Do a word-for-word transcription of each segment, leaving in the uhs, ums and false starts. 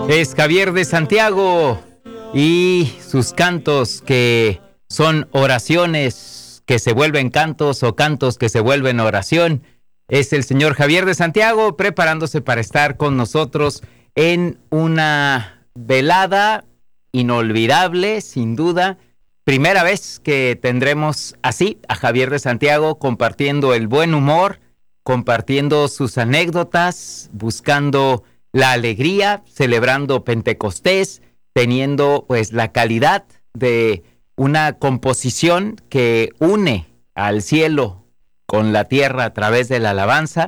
Es Javier de Santiago y sus cantos que son oraciones que se vuelven cantos o cantos que se vuelven oración. Es el señor Javier de Santiago preparándose para estar con nosotros en una velada inolvidable, sin duda. Primera vez que tendremos así a Javier de Santiago compartiendo el buen humor, compartiendo sus anécdotas, buscando la alegría, celebrando Pentecostés, teniendo pues la calidad de una composición que une al cielo con la tierra a través de la alabanza,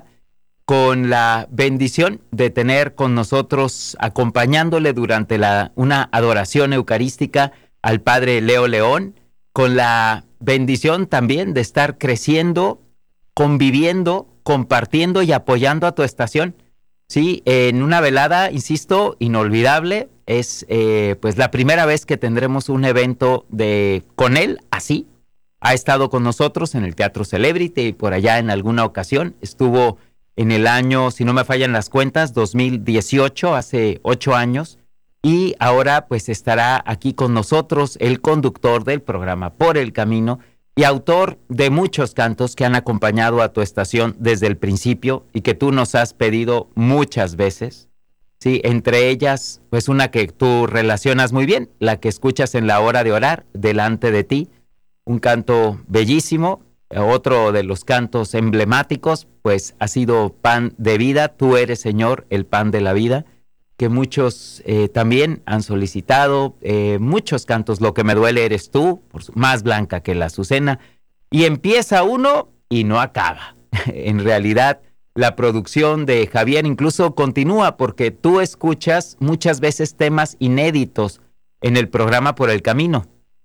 con la bendición de tener con nosotros, acompañándole durante la, una adoración eucarística al Padre Leo León, con la bendición también de estar creciendo, conviviendo, compartiendo y apoyando a tu estación. Sí, en una velada, insisto, inolvidable. Es eh, pues la primera vez que tendremos un evento de con él, así. Ha estado con nosotros en el Teatro Celebrity y por allá en alguna ocasión. Estuvo en el año, si no me fallan las cuentas, dos mil dieciocho, hace ocho años. Y ahora pues estará aquí con nosotros el conductor del programa Por el Camino y autor de muchos cantos que han acompañado a tu estación desde el principio y que tú nos has pedido muchas veces. Sí, entre ellas, pues una que tú relacionas muy bien, la que escuchas en la hora de orar, delante de ti, un canto bellísimo. Otro de los cantos emblemáticos, pues ha sido Pan de Vida, tú eres Señor, el pan de la vida, que muchos eh, también han solicitado, eh, muchos cantos, Lo que me duele eres tú, por su, Más blanca que la azucena, y empieza uno y no acaba. En realidad, la producción de Javier incluso continúa porque tú escuchas muchas veces temas inéditos en el programa Por el Camino,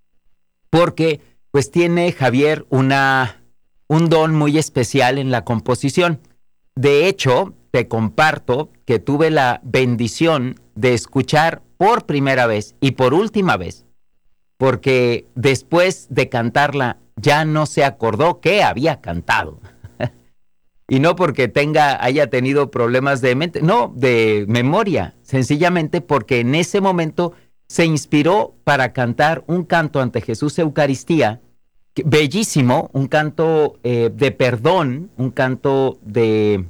porque pues tiene Javier una, un don muy especial en la composición. De hecho, te comparto que tuve la bendición de escuchar por primera vez y por última vez, porque después de cantarla ya no se acordó que había cantado. Y no porque tenga, haya tenido problemas de mente, no, de memoria, sencillamente porque en ese momento se inspiró para cantar un canto ante Jesús Eucaristía, bellísimo, un canto eh, de perdón, un canto de...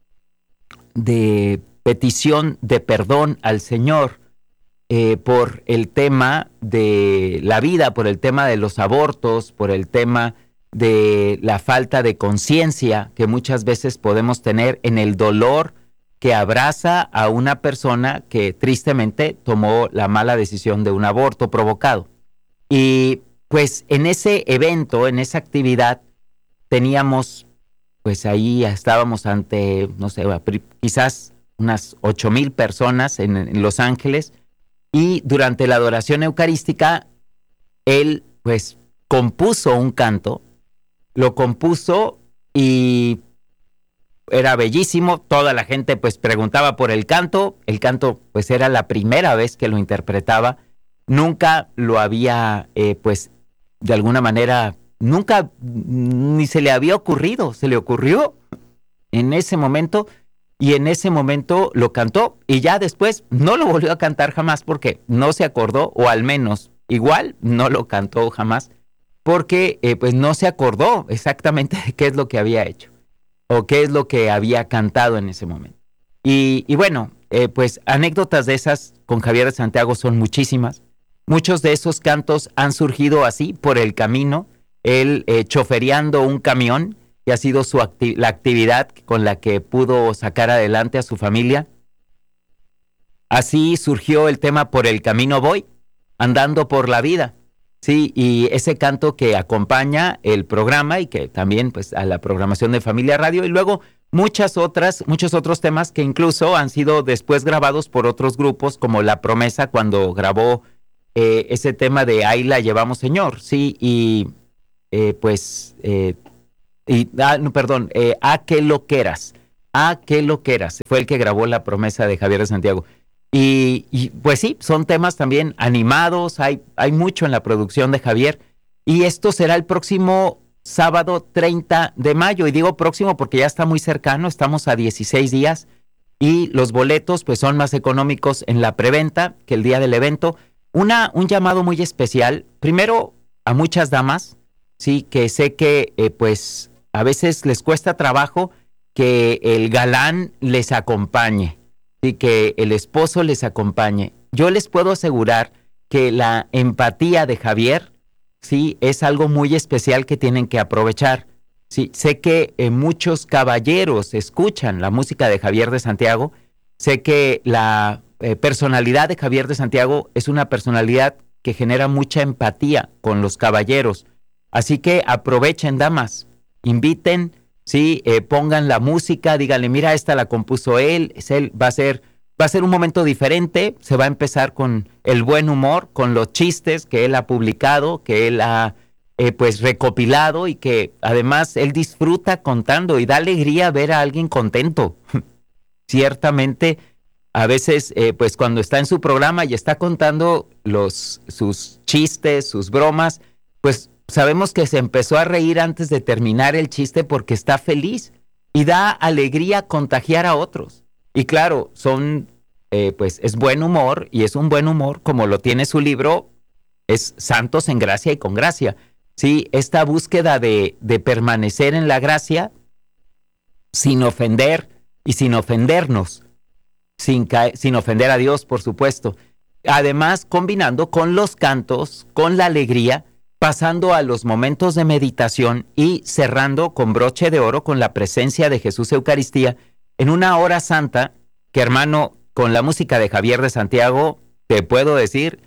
de petición de perdón al Señor eh, por el tema de la vida, por el tema de los abortos, por el tema de la falta de conciencia que muchas veces podemos tener en el dolor que abraza a una persona que tristemente tomó la mala decisión de un aborto provocado. Y pues en ese evento, en esa actividad, teníamos... pues ahí estábamos ante, no sé, quizás unas ocho mil personas en, en Los Ángeles, y durante la adoración eucarística, él pues compuso un canto, lo compuso y era bellísimo, toda la gente pues preguntaba por el canto, el canto pues era la primera vez que lo interpretaba, nunca lo había eh, pues de alguna manera... Nunca ni se le había ocurrido, se le ocurrió en ese momento y en ese momento lo cantó y ya después no lo volvió a cantar jamás porque no se acordó, o al menos igual no lo cantó jamás porque eh, pues no se acordó exactamente de qué es lo que había hecho o qué es lo que había cantado en ese momento. Y, y bueno, eh, pues anécdotas de esas con Javier de Santiago son muchísimas. Muchos de esos cantos han surgido así por el camino. Él eh, chofereando un camión, que ha sido su acti- la actividad con la que pudo sacar adelante a su familia. Así surgió el tema Por el Camino voy, andando por la vida. Sí, y ese canto que acompaña el programa y que también pues a la programación de Familia Radio, y luego muchas otras, muchos otros temas que incluso han sido después grabados por otros grupos, como La Promesa, cuando grabó eh, ese tema de Ahí la llevamos Señor, sí, y Eh, pues, eh, y, ah, no, perdón, eh, A qué lo quieras, A qué lo quieras, fue el que grabó La Promesa de Javier de Santiago. Y, y pues sí, son temas también animados, hay, hay mucho en la producción de Javier, y esto será el próximo sábado treinta de mayo, y digo próximo porque ya está muy cercano, estamos a dieciséis días, y los boletos pues son más económicos en la preventa que el día del evento. Una, un llamado muy especial, primero a muchas damas, sí, que sé que eh, pues a veces les cuesta trabajo que el galán les acompañe, sí, que el esposo les acompañe. Yo les puedo asegurar que la empatía de Javier, sí, es algo muy especial que tienen que aprovechar. Sí, sé que eh, muchos caballeros escuchan la música de Javier de Santiago. Sé que la eh, personalidad de Javier de Santiago es una personalidad que genera mucha empatía con los caballeros. Así que aprovechen, damas, inviten, sí, eh, pongan la música, díganle, mira, esta la compuso él, es él, va a ser, va a ser un momento diferente. Se va a empezar con el buen humor, con los chistes que él ha publicado, que él ha eh, pues recopilado y que además él disfruta contando y da alegría ver a alguien contento. Ciertamente, a veces, eh, pues cuando está en su programa y está contando los, sus chistes, sus bromas, pues sabemos que se empezó a reír antes de terminar el chiste porque está feliz y da alegría contagiar a otros. Y claro, son, eh, pues es buen humor y es un buen humor como lo tiene su libro, es Santos en Gracia y con Gracia. Sí, esta búsqueda de, de permanecer en la gracia sin ofender y sin ofendernos, sin, caer, sin ofender a Dios, por supuesto. Además, combinando con los cantos, con la alegría, pasando a los momentos de meditación y cerrando con broche de oro con la presencia de Jesús Eucaristía en una hora santa que, hermano, con la música de Javier de Santiago, te puedo decir,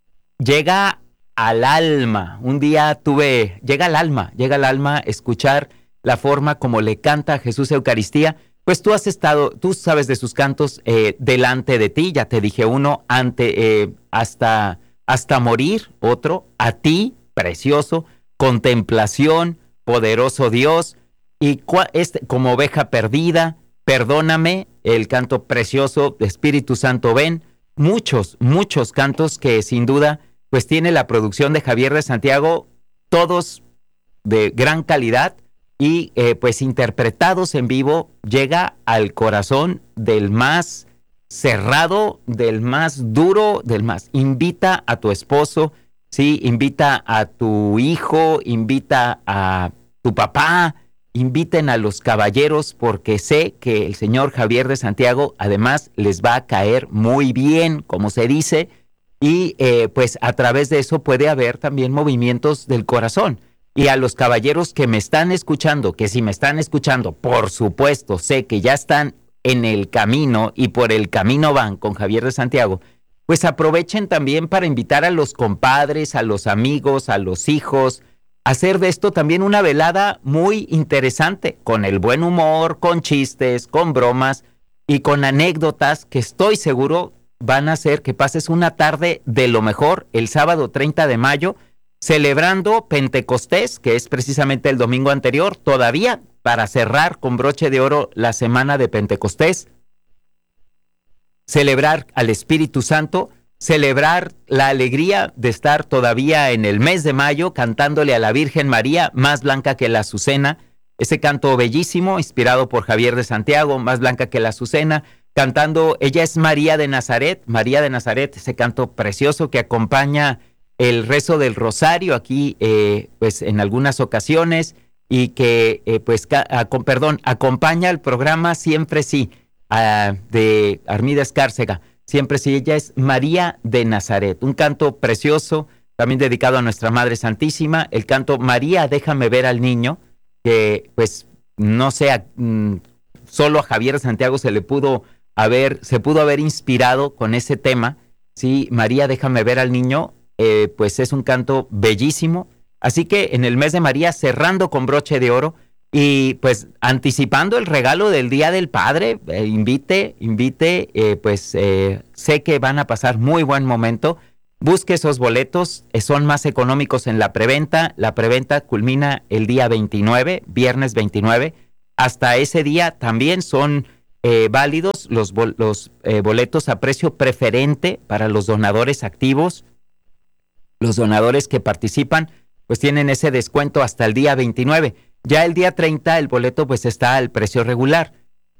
llega al alma. Un día tuve, llega al alma, llega al alma escuchar la forma como le canta a Jesús Eucaristía. Pues tú has estado, tú sabes de sus cantos eh, delante de ti, ya te dije uno, ante, eh, hasta, hasta morir, otro, a ti, precioso, contemplación, poderoso Dios, y cua, este, como oveja perdida, perdóname, el canto precioso de Espíritu Santo ven, muchos, muchos cantos que sin duda pues tiene la producción de Javier de Santiago, todos de gran calidad y eh, pues interpretados en vivo, llega al corazón del más cerrado, del más duro, del más. Invita a tu esposo, sí, invita a tu hijo, invita a tu papá, inviten a los caballeros porque sé que el señor Javier de Santiago además les va a caer muy bien, como se dice, y eh, pues a través de eso puede haber también movimientos del corazón. Y a los caballeros que me están escuchando, que si me están escuchando, por supuesto, sé que ya están en el camino y por el camino van con Javier de Santiago, pues aprovechen también para invitar a los compadres, a los amigos, a los hijos, hacer de esto también una velada muy interesante, con el buen humor, con chistes, con bromas y con anécdotas que estoy seguro van a hacer que pases una tarde de lo mejor el sábado treinta de mayo, celebrando Pentecostés, que es precisamente el domingo anterior, todavía para cerrar con broche de oro la semana de Pentecostés, celebrar al Espíritu Santo, celebrar la alegría de estar todavía en el mes de mayo cantándole a la Virgen María, más blanca que la azucena, ese canto bellísimo, inspirado por Javier de Santiago, más blanca que la azucena, cantando, ella es María de Nazaret, María de Nazaret, ese canto precioso que acompaña el rezo del rosario aquí, eh, pues en algunas ocasiones, y que, eh, pues, ca- a- con, perdón, acompaña el programa Siempre Sí, a, de Armida Escárcega, Siempre Sí, ella es María de Nazaret, un canto precioso, también dedicado a nuestra Madre Santísima, el canto María, déjame ver al niño, que, pues, no sé, a, mm, solo a Javier Santiago se le pudo haber, se pudo haber inspirado con ese tema, sí, María, déjame ver al niño, eh, pues es un canto bellísimo. Así que en el mes de María, cerrando con broche de oro y pues anticipando el regalo del Día del Padre, eh, invite, invite, eh, pues eh, sé que van a pasar muy buen momento. Busque esos boletos, eh, son más económicos en la preventa. La preventa culmina el día veintinueve, viernes veintinueve. Hasta ese día también son eh, válidos los, bol- los eh, boletos a precio preferente para los donadores activos. Los donadores que participan pues tienen ese descuento hasta el día veintinueve. Ya el día treinta el boleto pues está al precio regular.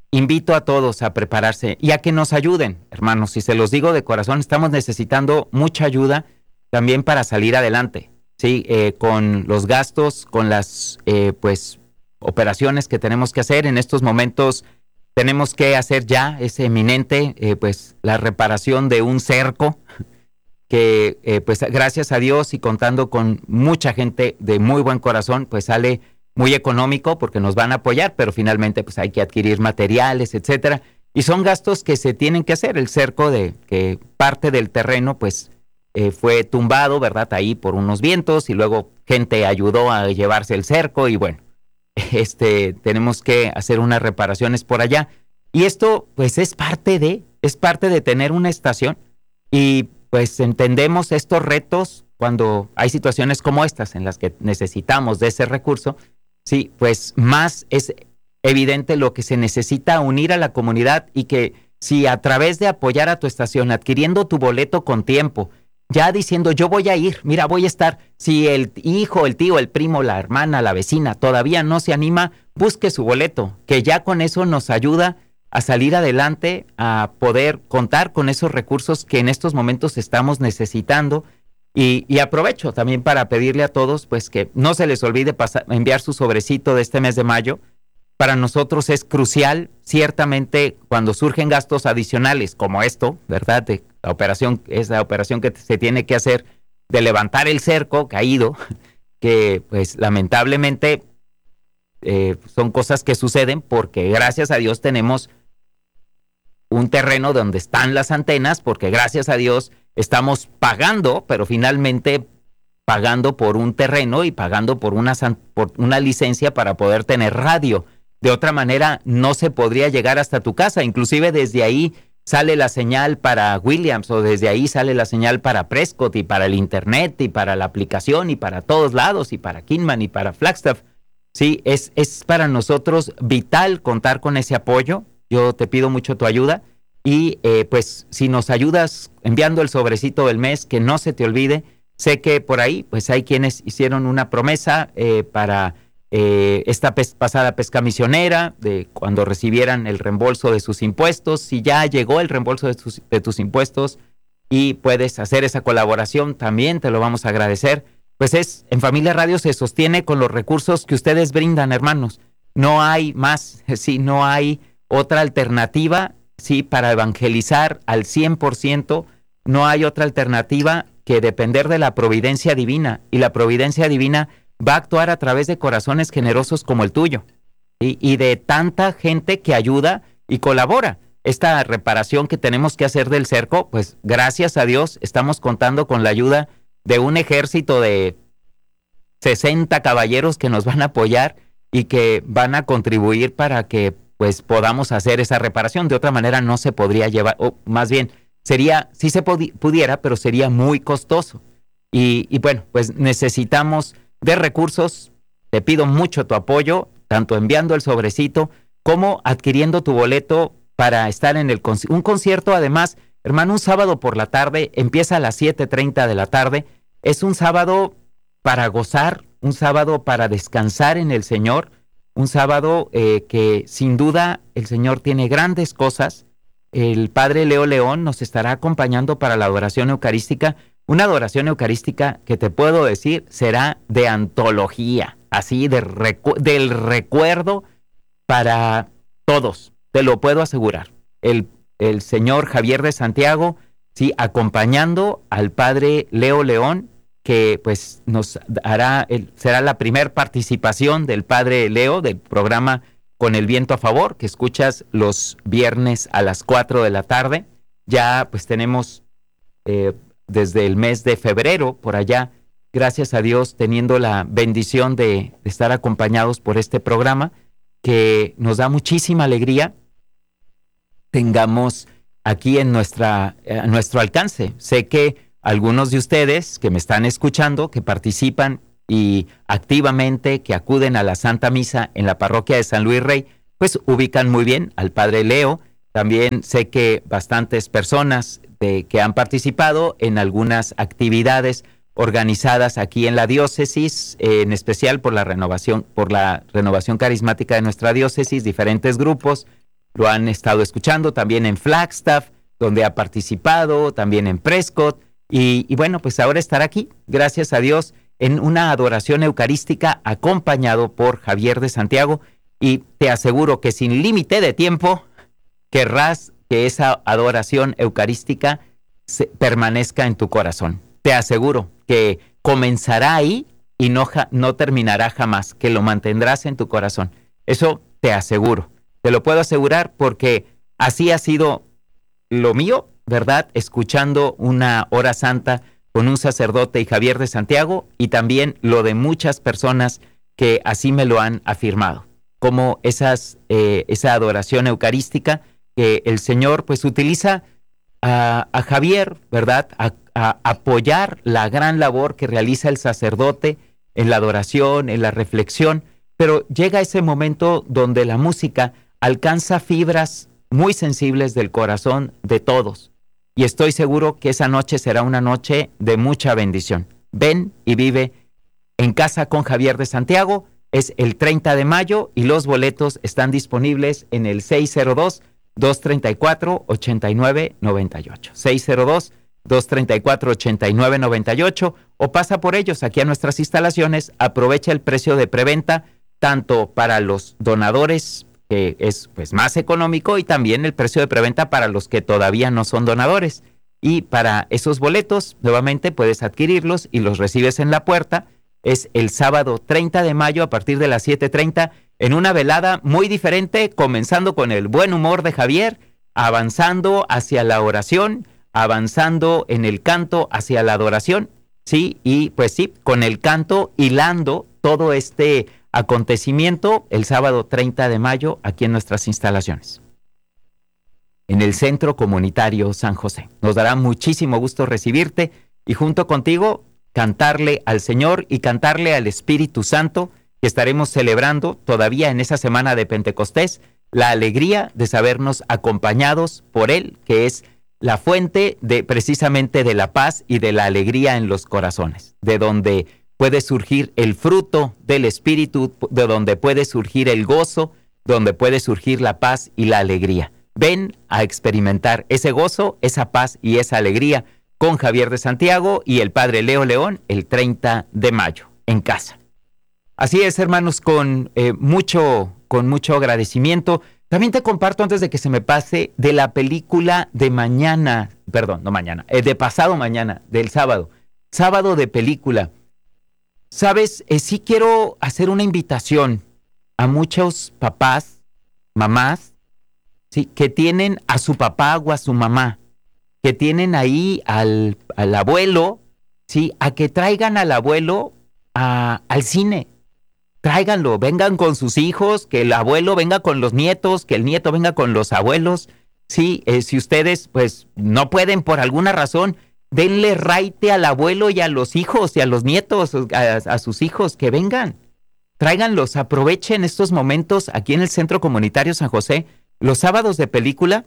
invito a todos a prepararse y a que nos ayuden, hermanos. Si se los digo de corazón, estamos necesitando mucha ayuda también para salir adelante, ¿sí? Eh, con los gastos, con las eh, pues operaciones que tenemos que hacer en estos momentos. Tenemos que hacer ya, es eminente, eh, pues la reparación de un cerco que eh, pues gracias a Dios y contando con mucha gente de muy buen corazón, pues sale muy económico porque nos van a apoyar, pero finalmente pues hay que adquirir materiales, etcétera. Y son gastos que se tienen que hacer. El cerco de que parte del terreno pues eh, fue tumbado, ¿verdad? Ahí por unos vientos y luego gente ayudó a llevarse el cerco y bueno, este tenemos que hacer unas reparaciones por allá. Y esto pues es parte de, es parte de tener una estación y pues entendemos estos retos cuando hay situaciones como estas en las que necesitamos de ese recurso. Sí, pues más es evidente lo que se necesita unir a la comunidad y que si a través de apoyar a tu estación, adquiriendo tu boleto con tiempo, ya diciendo yo voy a ir, mira, voy a estar, si el hijo, el tío, el primo, la hermana, la vecina todavía no se anima, busque su boleto, que ya con eso nos ayuda a salir adelante, a poder contar con esos recursos que en estos momentos estamos necesitando. Y, y aprovecho también para pedirle a todos pues que no se les olvide pasar, enviar su sobrecito de este mes de mayo. Para nosotros es crucial, ciertamente, cuando surgen gastos adicionales como esto, ¿verdad? De la operación, es la operación que se tiene que hacer de levantar el cerco caído, que pues lamentablemente eh, son cosas que suceden porque gracias a Dios tenemos un terreno donde están las antenas, porque gracias a Dios estamos pagando, pero finalmente pagando por un terreno y pagando por una, por una licencia para poder tener radio. De otra manera, no se podría llegar hasta tu casa. Inclusive desde ahí sale la señal para Williams o desde ahí sale la señal para Prescott y para el internet y para la aplicación y para todos lados y para Kingman y para Flagstaff. Sí, es, es para nosotros vital contar con ese apoyo. Yo te pido mucho tu ayuda y eh, pues si nos ayudas enviando el sobrecito del mes, que no se te olvide. Sé que por ahí pues hay quienes hicieron una promesa eh, para eh, esta pes- pasada pesca misionera, de cuando recibieran el reembolso de sus impuestos. Si ya llegó el reembolso de tus, de tus impuestos y puedes hacer esa colaboración, también te lo vamos a agradecer. Pues es, en Familia Radio se sostiene con los recursos que ustedes brindan, hermanos. No hay más, sí, no hay otra alternativa, sí, para evangelizar al cien por ciento, no hay otra alternativa que depender de la providencia divina, y la providencia divina va a actuar a través de corazones generosos como el tuyo, ¿sí? Y de tanta gente que ayuda y colabora. Esta reparación que tenemos que hacer del cerco, pues gracias a Dios estamos contando con la ayuda de un ejército de sesenta caballeros que nos van a apoyar y que van a contribuir para que pues podamos hacer esa reparación. De otra manera no se podría llevar, o más bien, sería, sí se pudi- pudiera, pero sería muy costoso. Y, y bueno, pues necesitamos de recursos. Te pido mucho tu apoyo, tanto enviando el sobrecito como adquiriendo tu boleto para estar en el conci- un concierto. Además, hermano, un sábado por la tarde, empieza a las siete treinta de la tarde. Es un sábado para gozar, un sábado para descansar en el Señor. Un sábado eh, que sin duda el Señor tiene grandes cosas. El Padre Leo León nos estará acompañando para la adoración eucarística. Una adoración eucarística que te puedo decir será de antología, así de recu- del recuerdo para todos. Te lo puedo asegurar. El, el Señor Javier de Santiago, sí, acompañando al Padre Leo León, que pues nos hará, el, será la primer participación del Padre Leo del programa Con el Viento a Favor, que escuchas los viernes a las cuatro de la tarde. Ya pues tenemos eh, desde el mes de febrero por allá, gracias a Dios, teniendo la bendición de, de estar acompañados por este programa, que nos da muchísima alegría tengamos aquí en nuestra, eh, a nuestro alcance. Sé que algunos de ustedes que me están escuchando, que participan y activamente, que acuden a la Santa Misa en la parroquia de San Luis Rey, pues ubican muy bien al Padre Leo. También sé que bastantes personas de, que han participado en algunas actividades organizadas aquí en la diócesis, eh, en especial por la renovación, por la renovación carismática de nuestra diócesis, diferentes grupos lo han estado escuchando, también en Flagstaff, donde ha participado, también en Prescott, y, y bueno, pues ahora estará aquí, gracias a Dios, en una adoración eucarística acompañado por Javier de Santiago, y te aseguro que sin límite de tiempo querrás que esa adoración eucarística se, permanezca en tu corazón. Te aseguro que comenzará ahí y no, ja, no terminará jamás, que lo mantendrás en tu corazón. Eso te aseguro, te lo puedo asegurar porque así ha sido lo mío, ¿verdad? Escuchando una hora santa con un sacerdote y Javier de Santiago, y también lo de muchas personas que así me lo han afirmado, como esas, eh, esa adoración eucarística que el Señor pues utiliza a, a Javier, ¿verdad? A, a apoyar la gran labor que realiza el sacerdote en la adoración, en la reflexión, pero llega ese momento donde la música alcanza fibras muy sensibles del corazón de todos. Y estoy seguro que esa noche será una noche de mucha bendición. Ven y vive en Casa con Javier de Santiago. Es el treinta de mayo y los boletos están disponibles en el seis cero dos, dos tres cuatro, ocho nueve nueve ocho. seis cero dos, dos tres cuatro, ocho nueve nueve ocho, o pasa por ellos aquí a nuestras instalaciones. Aprovecha el precio de preventa tanto para los donadores, que es pues más económico, y también el precio de preventa para los que todavía no son donadores. Y para esos boletos, nuevamente puedes adquirirlos y los recibes en la puerta. Es el sábado treinta de mayo a partir de las siete treinta, en una velada muy diferente, comenzando con el buen humor de Javier, avanzando hacia la oración, avanzando en el canto hacia la adoración, sí, y pues sí, con el canto hilando todo este acontecimiento el sábado treinta de mayo aquí en nuestras instalaciones, en el Centro Comunitario San José. Nos dará muchísimo gusto recibirte y junto contigo cantarle al Señor y cantarle al Espíritu Santo, que estaremos celebrando todavía en esa semana de Pentecostés, la alegría de sabernos acompañados por Él, que es la fuente de precisamente de la paz y de la alegría en los corazones, de donde puede surgir el fruto del Espíritu, de donde puede surgir el gozo, donde puede surgir la paz y la alegría. Ven a experimentar ese gozo, esa paz y esa alegría con Javier de Santiago y el Padre Leo León el treinta de mayo en casa. Así es, hermanos, con eh, mucho, con mucho agradecimiento. También te comparto, antes de que se me pase, de la película de mañana, perdón, no mañana, eh, de pasado mañana, del sábado, sábado de película. Sabes, eh, sí quiero hacer una invitación a muchos papás, mamás, sí, que tienen a su papá o a su mamá, que tienen ahí al, al abuelo, sí, a que traigan al abuelo a, al cine. Tráiganlo, vengan con sus hijos, que el abuelo venga con los nietos, que el nieto venga con los abuelos. Sí, eh, si ustedes pues no pueden por alguna razón, denle raite al abuelo y a los hijos y a los nietos, a, a sus hijos, que vengan. Tráiganlos, aprovechen estos momentos aquí en el Centro Comunitario San José. Los sábados de película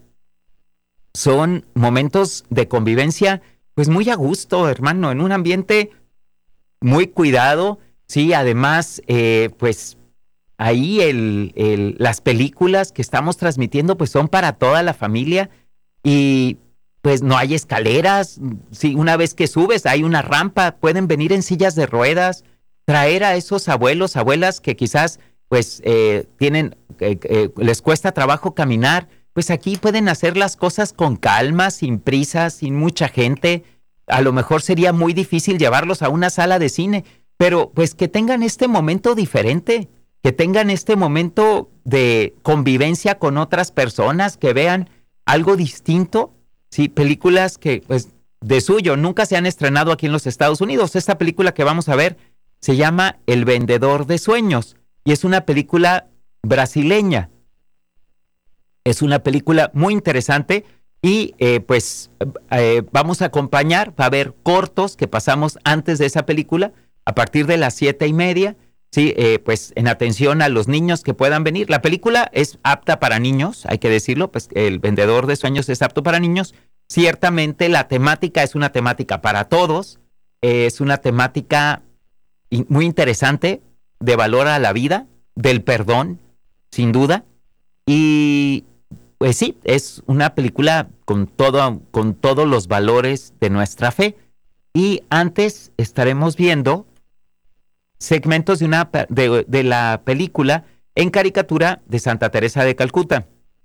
son momentos de convivencia pues muy a gusto, hermano, en un ambiente muy cuidado. Sí, además, eh, pues ahí el, el, las películas que estamos transmitiendo pues son para toda la familia y pues no hay escaleras. Sí, una vez que subes hay una rampa, pueden venir en sillas de ruedas, traer a esos abuelos, abuelas que quizás pues eh, tienen, eh, eh, les cuesta trabajo caminar, pues aquí pueden hacer las cosas con calma, sin prisa, sin mucha gente. A lo mejor sería muy difícil llevarlos a una sala de cine, pero pues que tengan este momento diferente, que tengan este momento de convivencia con otras personas, que vean algo distinto, sí, películas que pues de suyo nunca se han estrenado aquí en los Estados Unidos. Esta película que vamos a ver se llama El Vendedor de Sueños y es una película brasileña. Es una película muy interesante y eh, pues eh, vamos a acompañar, va a haber cortos que pasamos antes de esa película, a partir de las siete y media, sí, eh, pues en atención a los niños que puedan venir. La película es apta para niños, hay que decirlo, pues El Vendedor de Sueños es apto para niños. Ciertamente la temática es una temática para todos, eh, es una temática muy interesante de valor a la vida, del perdón, sin duda, y pues sí, es una película con, todo, con todos los valores de nuestra fe. Y antes estaremos viendo segmentos de, una, de, de la película en caricatura de Santa Teresa de Calcuta.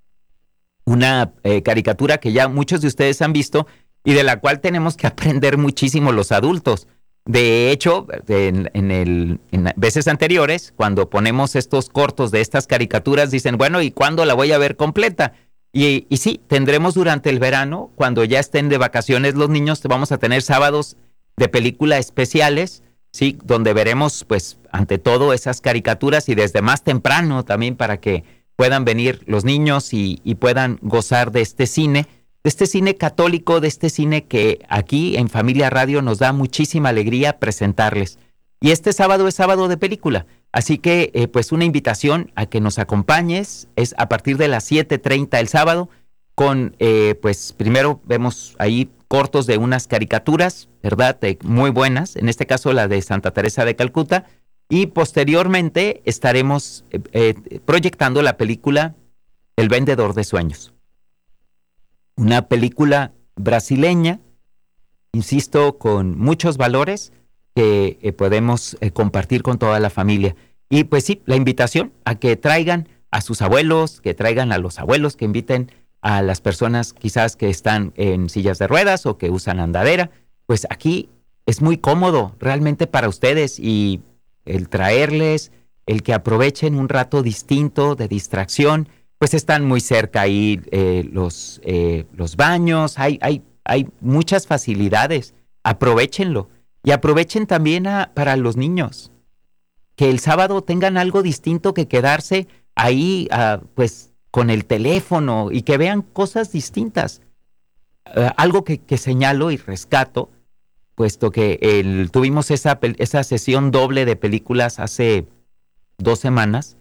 Una eh, caricatura que ya muchos de ustedes han visto y de la cual tenemos que aprender muchísimo los adultos. De hecho, en, en, el, en veces anteriores, cuando ponemos estos cortos de estas caricaturas, dicen, bueno, ¿y cuándo la voy a ver completa? Y, y sí, tendremos durante el verano, cuando ya estén de vacaciones los niños, vamos a tener sábados de película especiales, sí, donde veremos, pues, ante todo esas caricaturas y desde más temprano también para que puedan venir los niños y, y puedan gozar de este cine, de este cine católico, de este cine que aquí en Familia Radio nos da muchísima alegría presentarles. Y este sábado es sábado de película, así que eh, pues una invitación a que nos acompañes, es a partir de las siete treinta el sábado, con eh, pues primero vemos ahí cortos de unas caricaturas, ¿verdad? Eh, muy buenas, en este caso la de Santa Teresa de Calcuta, y posteriormente estaremos eh, eh, proyectando la película El vendedor de sueños. Una película brasileña, insisto, con muchos valores que eh, podemos eh, compartir con toda la familia. Y pues sí, la invitación a que traigan a sus abuelos, que traigan a los abuelos, que inviten a las personas quizás que están en sillas de ruedas o que usan andadera. Pues aquí es muy cómodo realmente para ustedes y el traerles, el que aprovechen un rato distinto de distracción, pues están muy cerca ahí eh, los, eh, los baños, hay, hay, hay muchas facilidades, aprovechenlo y aprovechen también a, para los niños, que el sábado tengan algo distinto que quedarse ahí uh, pues con el teléfono y que vean cosas distintas. Uh, algo que, que señalo y rescato, puesto que el, tuvimos esa, esa sesión doble de películas hace dos semanas,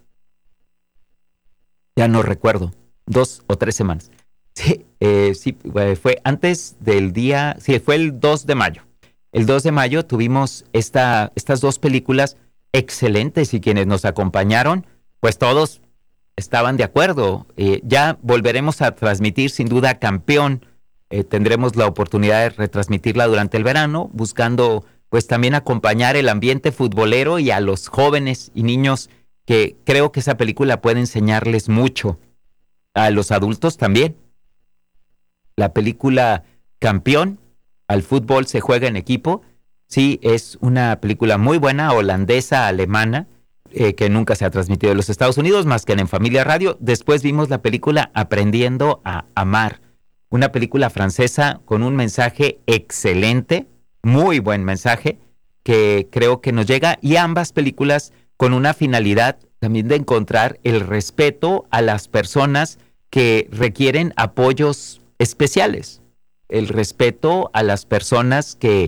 ya no recuerdo, dos o tres semanas. Sí, eh, sí, fue antes del día, sí, fue el dos de mayo. El dos de mayo tuvimos esta, estas dos películas excelentes y quienes nos acompañaron, pues todos estaban de acuerdo. Eh, ya volveremos a transmitir sin duda Campeón. Eh, tendremos la oportunidad de retransmitirla durante el verano, buscando pues también acompañar el ambiente futbolero y a los jóvenes y niños que creo que esa película puede enseñarles mucho. A los adultos también. La película Campeón, al fútbol se juega en equipo. Sí, es una película muy buena, holandesa, alemana, eh, que nunca se ha transmitido en los Estados Unidos, más que en Familia Radio. Después vimos la película Aprendiendo a Amar, una película francesa con un mensaje excelente, muy buen mensaje, que creo que nos llega, y ambas películas con una finalidad también de encontrar el respeto a las personas que requieren apoyos especiales, el respeto a las personas que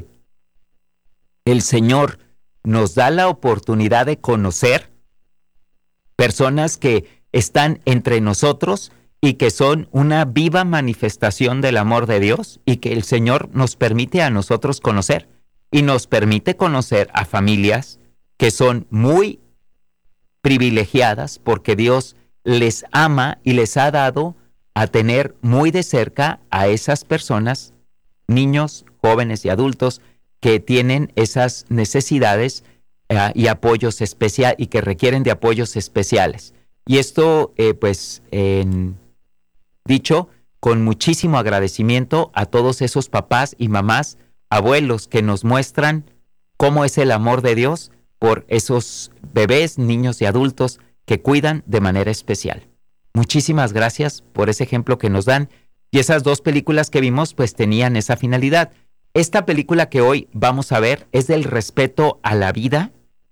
el Señor nos da la oportunidad de conocer, personas que están entre nosotros y que son una viva manifestación del amor de Dios y que el Señor nos permite a nosotros conocer, y nos permite conocer a familias que son muy privilegiadas porque Dios les ama y les ha dado a tener muy de cerca a esas personas, niños, jóvenes y adultos que tienen esas necesidades uh, y apoyos especiales y que requieren de apoyos especiales. Y esto, eh, pues, en, dicho con muchísimo agradecimiento a todos esos papás y mamás, abuelos que nos muestran cómo es el amor de Dios por esos bebés, niños y adultos que cuidan de manera especial. Muchísimas gracias por ese ejemplo que nos dan. Y esas dos películas que vimos pues tenían esa finalidad. Esta película que hoy vamos a ver es del respeto a la vida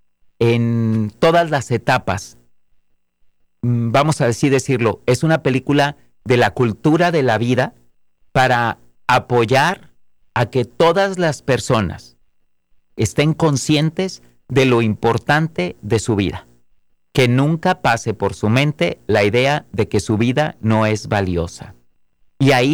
en todas las etapas. Vamos a así decirlo, es una película de la cultura de la vida para apoyar a que todas las personas estén conscientes de lo importante de su vida. Que nunca pase por su mente la idea de que su vida no es valiosa. Y ahí